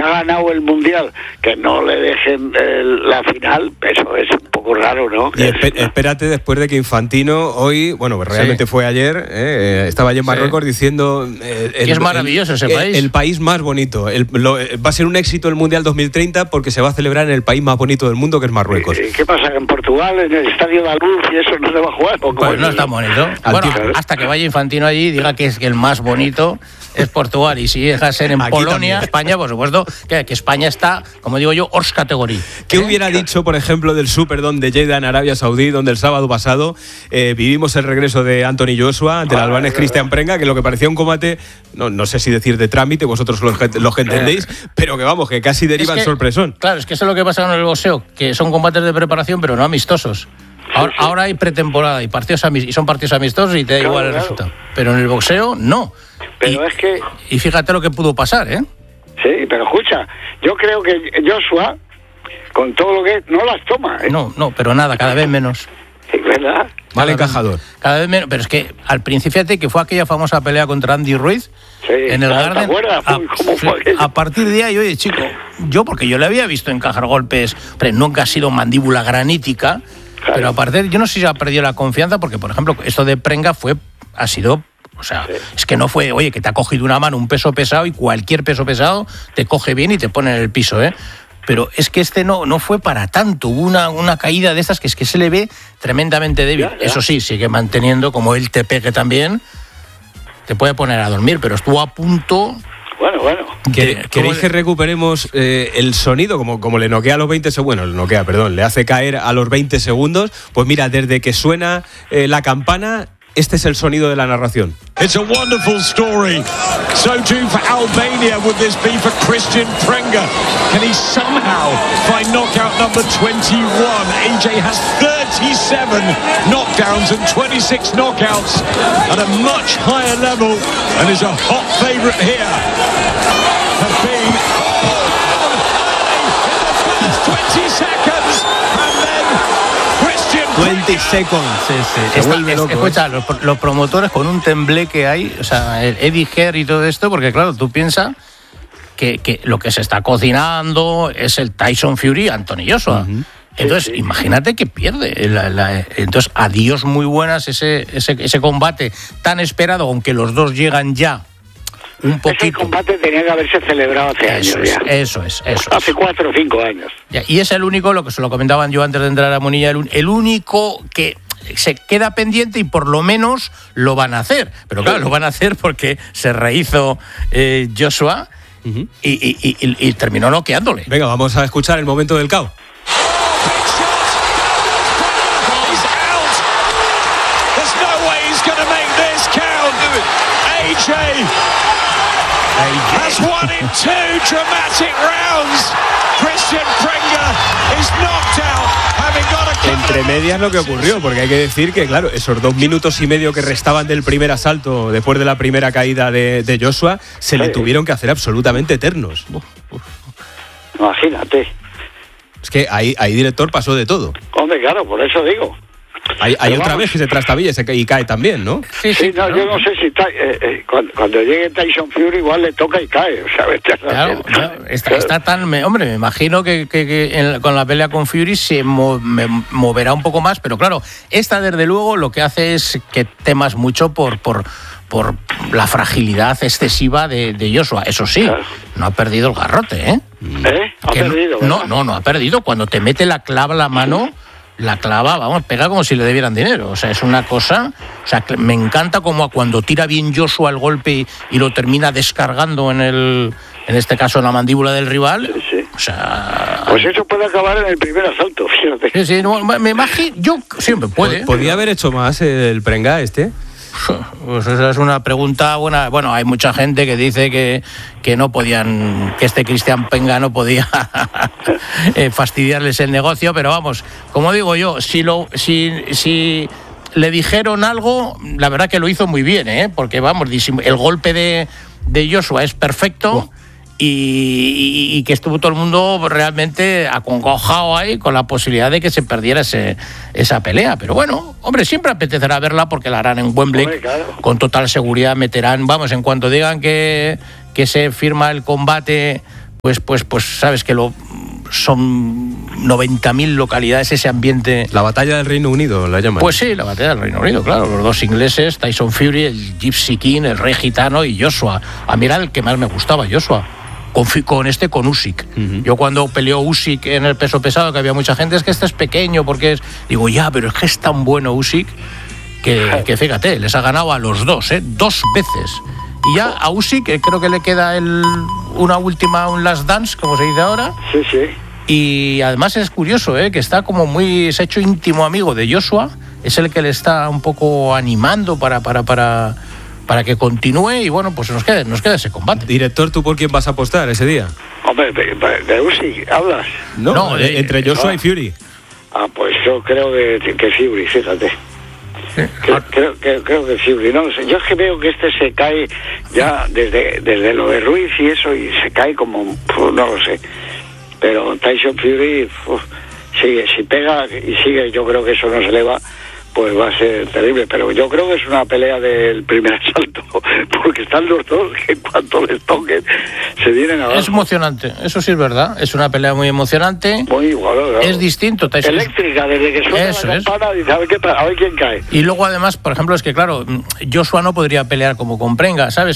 ha ganado el Mundial, que no le dejen la final, eso es un poco raro, ¿no? Y espérate después de que Infantino hoy, bueno, realmente fue ayer, estaba allí en Marruecos diciendo... que es maravilloso ese país. El país más bonito. Va a ser un éxito el Mundial 2030 porque se va a celebrar en el país más bonito del mundo, que es Marruecos. ¿Qué pasa? ¿En Portugal, en el Estadio de la Luz y eso no se va a jugar? Pues no está bonito. Bueno, hasta que vaya Infantino allí y diga que es que el más bonito es Portugal, y si deja de ser en Polonia, también. España, por supuesto, que España está, como digo yo, hors categoría. ¿Qué hubiera dicho, por ejemplo, del Superdome de Jeddah en Arabia Saudí, donde el sábado pasado vivimos el regreso de Anthony Joshua ante el albanés Cristian Prenga, que lo que parecía un combate, no sé si decir de trámite, vosotros los que entendéis, pero que vamos, que casi deriva en sorpresón. Claro, es que eso es lo que pasa con el boxeo, que son combates de preparación, pero no amistosos. Ahora hay pretemporada y son partidos amistosos y te da igual el resultado. Pero en el boxeo, no. Pero es que... Y fíjate lo que pudo pasar, ¿eh? Sí, pero escucha, yo creo que Joshua, con todo lo que... no las toma, ¿eh? No, pero nada, cada vez menos. Es verdad. Vale, encajador. Cada vez menos, pero es que al principio, fíjate que fue aquella famosa pelea contra Andy Ruiz en el Garden. ¿Te acuerdas? ¿Cómo fue aquello? A partir de ahí, oye, chico, porque yo le había visto encajar golpes, pero nunca ha sido mandíbula granítica. Claro. Pero aparte, yo no sé si ha perdido la confianza, porque, por ejemplo, esto de Prenga ha sido... O sea, es que no fue, oye, que te ha cogido una mano un peso pesado y cualquier peso pesado te coge bien y te pone en el piso, ¿eh? Pero es que no fue para tanto. Hubo una caída de estas que es que se le ve tremendamente débil. Ya. Eso sí, sigue manteniendo, como él te pegue también, te puede poner a dormir, pero estuvo a punto... Bueno. ¿Queréis que recuperemos el sonido? Como le noquea a los 20 segundos, le hace caer a los 20 segundos. Pues mira, desde que suena la campana, este es el sonido de la narración. It's a wonderful story. So too for Albania would this be for Christian Prenga. Can he somehow find knockout number 21? AJ has 37 knockdowns and 26 knockouts at a much higher level and is a hot favourite here. Has been 20 seconds and then 20 seconds. Escucha, los promotores con un temblé que hay, o sea, el Eddie Hearn y todo esto, porque claro, tú piensas que lo que se está cocinando es el Tyson Fury Anthony Joshua. Uh-huh. Entonces, imagínate que pierde. Entonces, adiós muy buenas ese combate tan esperado, aunque los dos llegan ya un poquito. Ese combate tenía que haberse celebrado hace años ya. Eso es. Hace 4 o 5 años. Ya, y es el único, lo que se lo comentaban yo antes de entrar a Munilla, el único que se queda pendiente y por lo menos lo van a hacer. Pero claro, lo van a hacer porque se rehizo Joshua y terminó noqueándole. Venga, vamos a escuchar el momento del KO. Has won in 2 dramatic rounds. Christian Prenga is knocked out, having got a entre medias lo que ocurrió, porque hay que decir que, claro, esos 2 minutos y medio que restaban del primer asalto después de la primera caída de Joshua se le tuvieron que hacer absolutamente eternos. Imagínate. Es que ahí director pasó de todo. Hombre, claro, por eso digo. Hay otra vez que se trastabilla y cae también, ¿no? Sí, no, yo no sé si cuando llegue Tyson Fury igual le toca y cae, ¿sabes? Claro, está tan... Hombre, me imagino que con la pelea con Fury se moverá un poco más, pero claro, esta desde luego lo que hace es que temas mucho por la fragilidad excesiva de Joshua. Eso sí, no ha perdido el garrote, ¿eh? ¿Ha perdido? No ha perdido. Cuando te mete la clava la mano... La clava, vamos, pega como si le debieran dinero. O sea, es una cosa... O sea, me encanta como cuando tira bien Joshua el golpe y lo termina descargando en este caso en la mandíbula del rival. Sí. O sea... Pues eso puede acabar en el primer asalto, fíjate. Sí, no, me imagino... Yo siempre puede. ¿Podría haber hecho más el Prenga este? Pues esa es una pregunta buena. Bueno, hay mucha gente que dice que no podían, que este Cristian Prenga no podía fastidiarles el negocio, pero vamos, como digo yo, si le dijeron algo, la verdad que lo hizo muy bien, porque vamos, el golpe de Joshua es perfecto. Y que estuvo todo el mundo realmente acongojado ahí con la posibilidad de que se perdiera esa pelea. Pero bueno, hombre, siempre apetecerá verla porque la harán en Wembley. Hombre, claro. Con total seguridad meterán, vamos, en cuanto digan que se firma el combate pues sabes que son 90.000 localidades, ese ambiente. La batalla del Reino Unido, la llaman. Pues sí, la batalla del Reino Unido, claro. Los dos ingleses, Tyson Fury, el Gypsy King, el Rey Gitano y Joshua. A mí era el que más me gustaba, Joshua. Con Usyk. Uh-huh. Yo cuando peleó Usyk en el peso pesado, que había mucha gente, es que este es pequeño, porque es... Digo, ya, pero es que es tan bueno Usyk que fíjate, les ha ganado a los dos, 2 veces. Y ya a Usyk creo que le queda un last dance, como se dice ahora. Sí, sí. Y además es curioso, que está como se ha hecho íntimo amigo de Joshua, es el que le está un poco animando para que continúe y bueno, pues nos queda ese combate. Director, ¿tú por quién vas a apostar ese día? Hombre, de Usyk, ¿hablas? No, entre Joshua y Fury. Pues yo creo que Fury, fíjate. Creo que Fury, no sé, yo es que veo que este se cae ya desde lo de Ruiz y eso, y se cae como, no lo sé, pero Tyson Fury sigue, si pega y sigue, yo creo que eso no se le va, pues va a ser terrible, pero yo creo que es una pelea del primer asalto, porque están los dos que en cuanto les toquen se vienen abajo. Es emocionante, eso sí es verdad, es una pelea muy emocionante. Muy igual, claro. Es distinto. Eléctrica, desde que suena la campana, dice, a ver quién cae. Y luego además, por ejemplo, es que claro, Joshua no podría pelear como con Prenga, ¿sabes?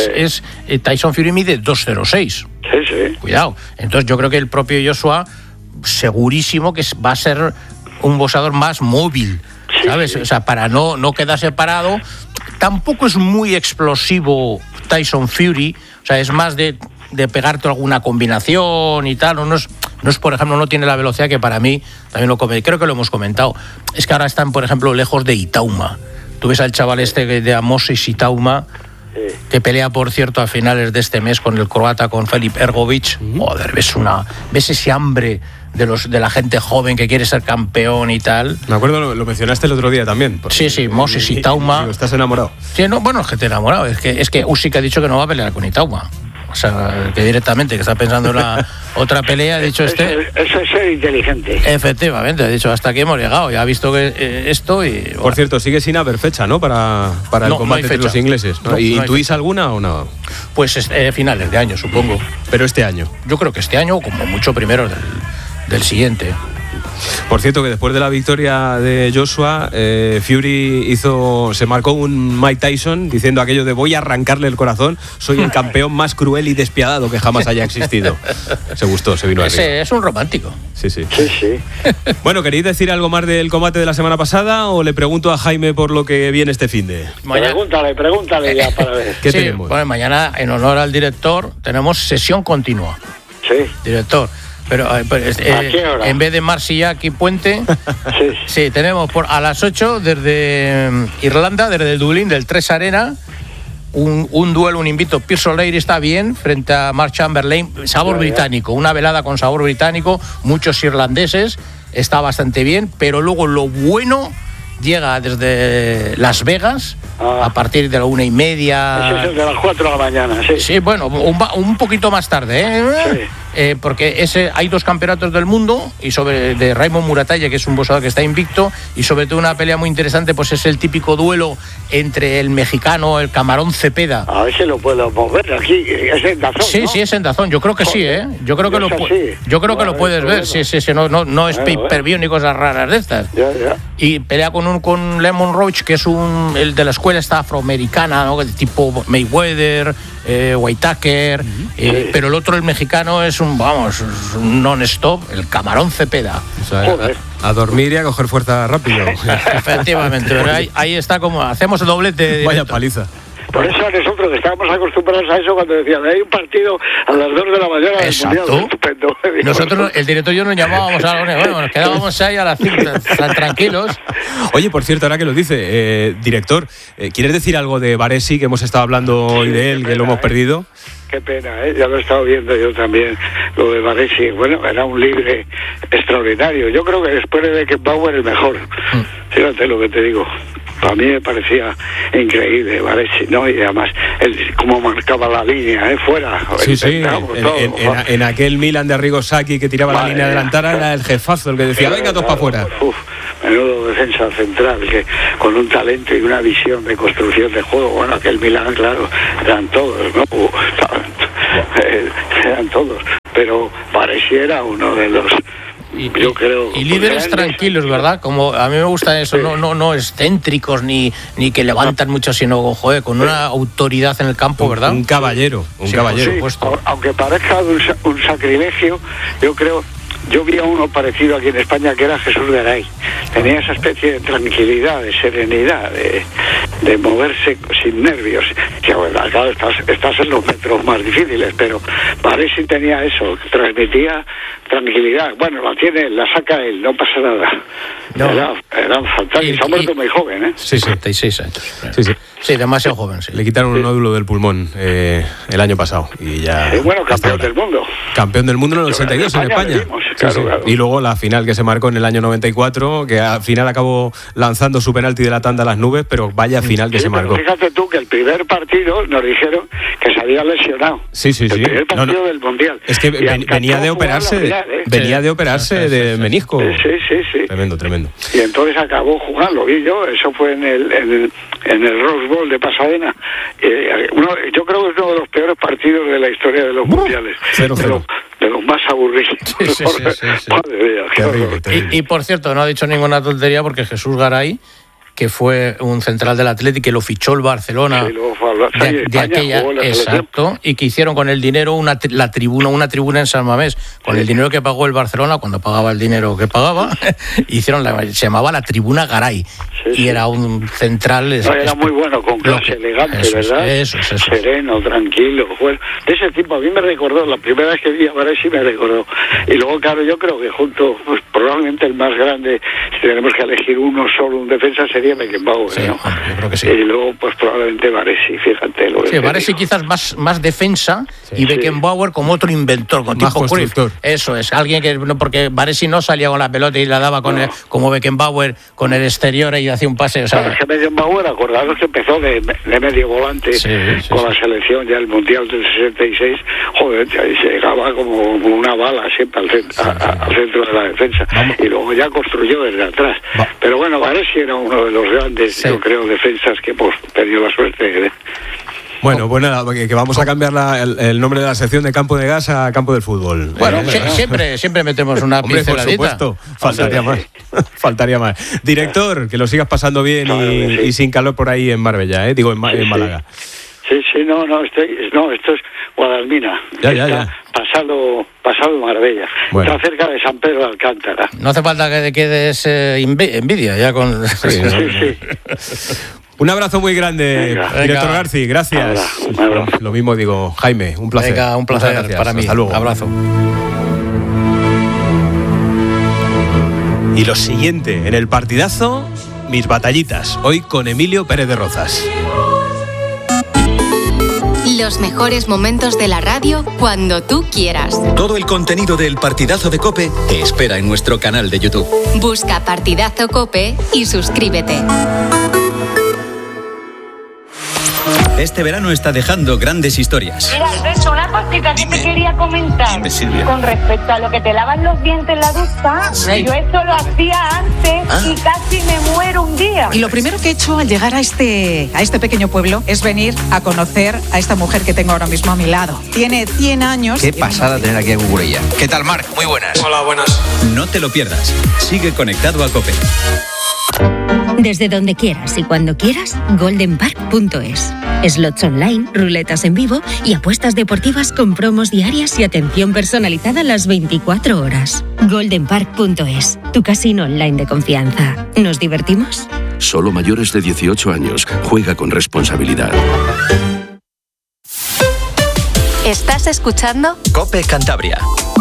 Tyson Fury mide 2.06. Sí. Cuidado. Entonces yo creo que el propio Joshua, segurísimo que va a ser un boxeador más móvil, ¿sabes? Sí. O sea, para no quedarse parado. Tampoco es muy explosivo Tyson Fury, o sea, es más de pegarte alguna combinación y tal. No es, por ejemplo, no tiene la velocidad que para mí, también creo que lo hemos comentado. Es que ahora están, por ejemplo, lejos de Itauma. Tú ves al chaval de Moses Itauma, que pelea, por cierto, a finales de este mes con el croata, con Filip Ergovic. Joder, ves ese hambre de la gente joven que quiere ser campeón y tal. Me acuerdo, lo mencionaste el otro día también. Sí, Moses Itauma. ¿Estás enamorado? Sí, no, bueno, es que te he enamorado. Es que Usyk ha dicho que no va a pelear con Itauma. O sea, que directamente, que está pensando en la otra pelea, ha dicho Eso es ser inteligente. Efectivamente, ha dicho, hasta aquí hemos llegado, ya ha visto que esto y... Bueno. Por cierto, sigue sin haber fecha, ¿no? Para el combate entre los ingleses, ¿no? ¿Y intuís alguna o no? Pues finales de año, supongo. Pero este año. Yo creo que este año, como mucho primero del siguiente. Por cierto, que después de la victoria de Joshua, Fury se marcó un Mike Tyson diciendo aquello de voy a arrancarle el corazón, soy el campeón más cruel y despiadado que jamás haya existido. Se gustó, se vino arriba. Es un romántico. Sí. Sí. Bueno, ¿queréis decir algo más del combate de la semana pasada o le pregunto a Jaime por lo que viene este finde? Pregúntale ya para ver. ¿Qué tenemos? Bueno, mañana, en honor al director, tenemos sesión continua. Sí. Director. Pero ¿a qué hora? En vez de Marsillac y Puente, sí, tenemos a las 8 desde Irlanda, desde el Dublín, del 3 Arena, un duelo, un invito. Pierce O'Leary está bien frente a Mark Chamberlain, sabor británico, una velada con sabor británico, muchos irlandeses, está bastante bien, pero luego lo bueno llega desde Las Vegas a partir de la 1:30. Ese es de las 4 de la mañana, sí. Sí, bueno, un poquito más tarde, Sí. Porque hay 2 campeonatos del mundo y de Raymond Muratalla, que es un boxeador que está invicto, y sobre todo una pelea muy interesante, pues es el típico duelo entre el mexicano, el Camarón Cepeda. A ver si lo puedo mover aquí, es en Dazón, Sí, ¿no? sí, es en Dazón, yo creo que sí, Yo creo que lo puedes ver, sí, no es pay-per-view ni cosas raras de estas. Ya. Y pelea con Lemon Roach, que es el de la escuela esta afroamericana, ¿no? Tipo Mayweather, Whitaker, pero el otro, el mexicano, es un non-stop, el Camarón Cepeda. O sea, a dormir y a coger fuerza rápido. Efectivamente, pero ahí está como hacemos el doblete. Vaya paliza. Por eso nosotros que estábamos acostumbrados a eso cuando decían hay un partido a las 2 de la mañana del Exacto. Mundial, estupendo. Nosotros, el director y yo nos llamábamos a nos quedábamos ahí a las 5 tan tranquilos. Oye, por cierto, ahora que lo dice, director, ¿quieres decir algo de Baresi, que hemos estado hablando hoy de él, que lo hemos perdido? Qué pena, ya lo he estado viendo yo también, lo de Baresi. Bueno, era un libre extraordinario. Yo creo que después de Beckenbauer el mejor. Fíjate lo que te digo. Para mí me parecía increíble Baresi, ¿no? Y además, cómo marcaba la línea, fuera. Sí. En aquel Milan de Arrigo Sacchi que tiraba la línea delantera, era el jefazo el que decía, venga, todos para afuera. Menudo defensa central, que con un talento y una visión de construcción de juego. Bueno, aquel Milan, claro, eran todos, ¿no? eran todos, pero pareciera uno de los... yo creo, y líderes tranquilos, ¿verdad? Como a mí me gusta eso, sí. no excéntricos ni que levantan mucho, sino con una autoridad en el campo, ¿verdad? Un caballero, sí, puesto. Aunque parezca un sacrilegio, yo creo. Yo vi a uno parecido aquí en España que era Jesús Garay. Tenía esa especie de tranquilidad, de serenidad, de moverse sin nervios. Que bueno, claro, estás en los metros más difíciles, pero Baresi tenía eso, transmitía tranquilidad. Bueno, la saca él, no pasa nada. No. Era fantástico. Se ha muerto muy joven, ¿eh? Sí, 36 años. Sí, demasiado joven. Sí. Le quitaron un nódulo del pulmón el año pasado y ya. Bueno, campeón del mundo. Campeón del mundo en el 82 en España. Claro. Y luego la final que se marcó en el año 94, que al final acabó lanzando su penalti de la tanda a las nubes, pero vaya final que se marcó. Fíjate tú que el primer partido nos dijeron que se había lesionado. Sí. El primer partido del Mundial. Es que venía de operarse, de menisco. Sí. Tremendo. Y entonces acabó jugando, lo vi yo, eso fue en el Rose Bowl de Pasadena. Yo creo que es uno de los peores partidos de la historia de los mundiales. 0-0. De los más aburridos. Sí. Madre mía, terrible. Y por cierto, no ha dicho ninguna tontería porque Jesús Garay, que fue un central del Atlético, que lo fichó el Barcelona de aquella, exacto, y que hicieron con el dinero una tribuna en San Mamés, con el dinero que pagó el Barcelona, cuando pagaba el dinero que pagaba, hicieron se llamaba la tribuna Garay, y era un central... era muy bueno, con clase, elegante, ¿verdad? Eso. Sereno, tranquilo, bueno, de ese tipo. A mí me recordó, la primera vez que vi a Garay sí me recordó, y luego claro, yo creo que junto, pues probablemente el más grande, si tenemos que elegir uno solo, un defensa, sería Beckenbauer, sí, ¿no? Yo creo que sí. Y luego, pues probablemente Baresi, fíjate. Baresi quizás más defensa, y Beckenbauer como otro inventor, con más tipo constructor. Eso es, alguien que... porque Baresi no salía con la pelota y la daba como Beckenbauer con el exterior y hacía un pase. O sea, es que Beckenbauer, acordaros que empezó de medio volante con la selección ya el Mundial del 66. Joder, llegaba como una bala siempre al centro de la defensa. Y luego ya construyó desde atrás. Pero bueno, Baresi era uno de los grandes, yo creo, defensas que hemos tenido la suerte de... Bueno, que vamos a cambiar el nombre de la sección de Campo de Gas a Campo del Fútbol. Bueno, siempre metemos una pinceladita. Por supuesto, faltaría más. Director, que lo sigas pasando bien y sin calor por ahí en Marbella, en Málaga. Sí, no, esto es Guadalmina. Ya. Pasado Marbella. Bueno. Está cerca de San Pedro de Alcántara. No hace falta que te quedes envidia ya con... Sí. Un abrazo muy grande, director Garci, gracias. Lo mismo digo, Jaime, un placer. Venga, un placer para mí. Hasta luego. Abrazo. Y lo siguiente, en el partidazo, mis batallitas, hoy con Emilio Pérez de Rozas. Los mejores momentos de la radio cuando tú quieras. Todo el contenido del Partidazo de COPE te espera en nuestro canal de YouTube. Busca Partidazo COPE y suscríbete. Este verano está dejando grandes historias. Mira, Alberto, una cosita que te quería comentar. Dime, Silvia. Con respecto a lo que te lavan los dientes en la ducha, yo esto lo hacía antes y casi me muero un día. Y lo primero que he hecho al llegar a este pequeño pueblo es venir a conocer a esta mujer que tengo ahora mismo a mi lado. Tiene 100 años. Qué pasada tener aquí a Gugurella. ¿Qué tal, Marc? Muy buenas. Hola, buenas. No te lo pierdas. Sigue conectado a COPE. Desde donde quieras y cuando quieras, goldenpark.es. Slots online, ruletas en vivo y apuestas deportivas con promos diarias y atención personalizada las 24 horas. goldenpark.es, tu casino online de confianza. ¿Nos divertimos? Solo mayores de 18 años. Juega con responsabilidad. ¿Estás escuchando? COPE Cantabria.